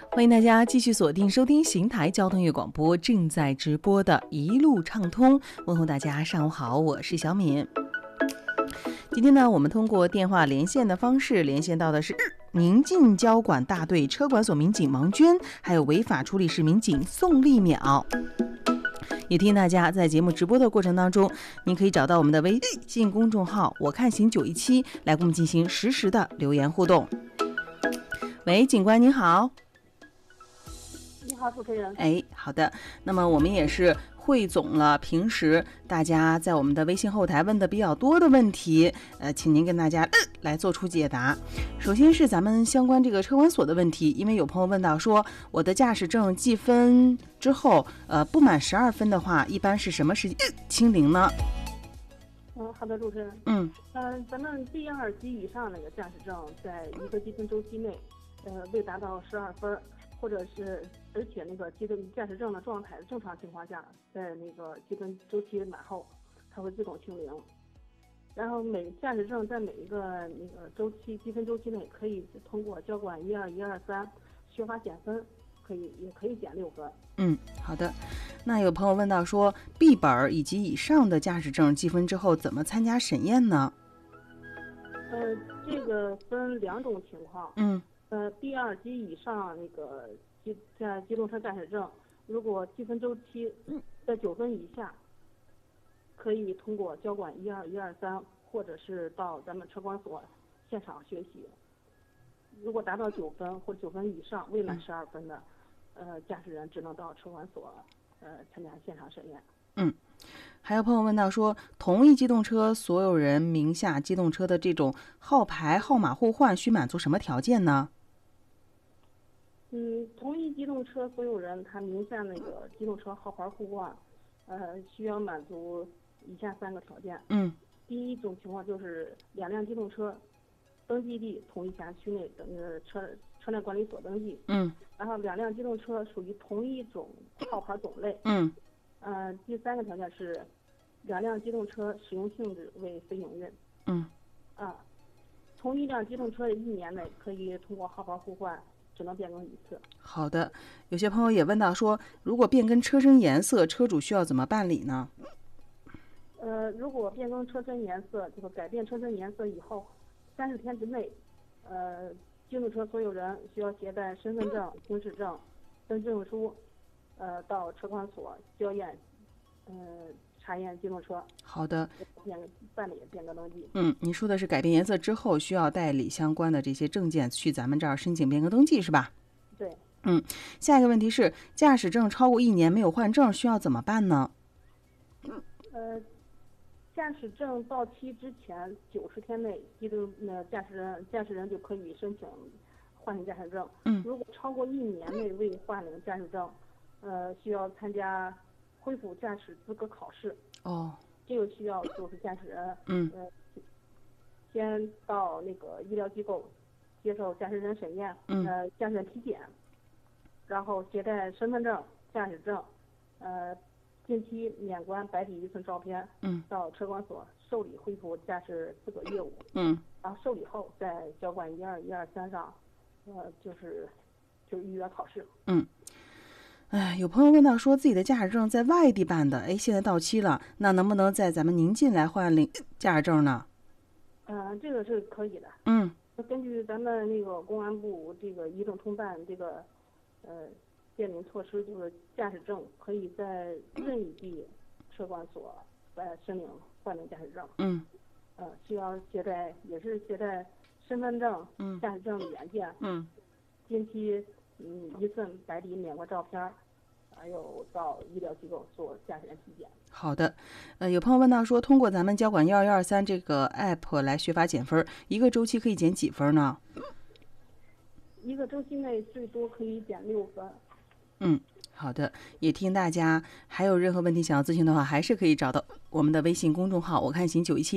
欢迎大家继续锁定收听邢台交通乐广播正在直播的一路畅通。问候大家上午好，我是小敏。今天呢，我们通过电话连线的方式连线到的是宁晋交管大队车管所民警王娟，还有违法处理室民警宋丽淼。也提醒大家，在节目直播的过程当中，您可以找到我们的微信公众号我看行917来跟我们进行实时的留言互动。喂，警官您好。 你好，主持人。 好的。那么我们也是汇总了平时大家在我们的微信后台问的比较多的问题，请您跟大家来做出解答。首先是咱们相关这个车管所的问题，因为有朋友问到说，我的驾驶证记分之后，不满12分的话，一般是什么时间清零呢？ 好的，主持人。咱们第2级以上那个驾驶证，在一个积分周期内，未达到12分。或者是，而且那个驾驶证的状态正常情况下，在那个积分周期满后，它会自动清零。然后驾驶证在每一个那个积分周期内，可以通过交管12、123学法减分，也可以减6分。 好的。那有朋友问到说，B 本以及以上的驾驶证记分之后，怎么参加审验呢？ 这个分2种情况。第2级以上那个机动车驾驶证，如果积分周期在9分以下，可以通过交管12、123，或者是到咱们车管所现场学习。如果达到9分或9分以上，未满12分的，驾驶人只能到车管所参加现场审验。 还有朋友问到说，同一机动车所有人名下机动车的这种号牌号码互换需满足什么条件呢？ 同一机动车所有人他名下那个机动车号牌互换，需要满足以下3个条件。第一种情况就是2辆机动车登记地同一辖区内的那个车辆管理所登记。然后2辆机动车属于同一种号牌种类。第3个条件是2辆机动车使用性质为非营运。同一辆机动车1年内可以通过号牌互换，只能变更1次。 好的。有些朋友也问到说，如果变更车身颜色，车主需要怎么办理呢？ 如果变更车身颜色，就是改变车身颜色以后，30天之内，机动车所有人需要携带身份证、行驶证、登记证书，到车管所交验，查验机动车。好的。办理变更登记。 您说的是改变颜色之后需要代理相关的这些证件去咱们这儿申请变更登记是吧？ 对。 下一个问题是，驾驶证超过1年没有换证需要怎么办呢？ 驾驶证到期之前90天内，驾驶人就可以申请换领驾驶证。如果超过1年内未换领驾驶证，需要参加恢复驾驶资格考试。这个需要就是驾驶人先到那个医疗机构接受驾驶人审验，驾驶人体检，然后携带身份证、驾驶证，近期免冠白底1寸照片，到车管所受理恢复驾驶资格业务。然后受理后在交管12、123上，就是预约考试。 有朋友问到说，自己的驾驶证在外地办的，现在到期了，那能不能在咱们宁晋来换领驾驶证呢？ 这个是可以的。根据咱们那个公安部这个一证通办这个便民措施，就是驾驶证可以在任意地车管所申领换领驾驶证。需要携带身份证、驾驶证原件，近期1寸白底免冠照片，还有到医疗机构做驾驶员体检。 好的。有朋友问到说，通过咱们交管12、123这个 app 来学法减分，一个周期可以减几分呢？ 一个周期内最多可以减6分。 好的。也提醒大家，还有任何问题想要咨询的话，还是可以找到我们的微信公众号我看行917